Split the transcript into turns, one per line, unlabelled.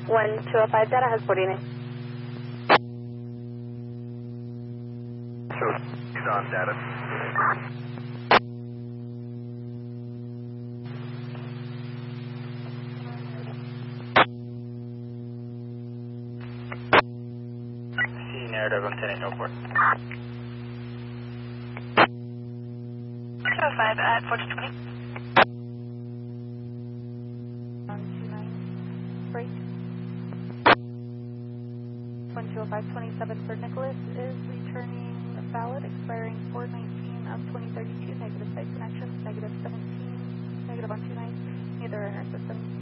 1205 data has boarding in.
So, he's on data. See narrative on 10 Airport.
205 at 1420.
129, break. 10527 for Nicholas is returning valid, expiring 4/19 of 2032, negative site connections, negative 17, negative 129, neither in our system.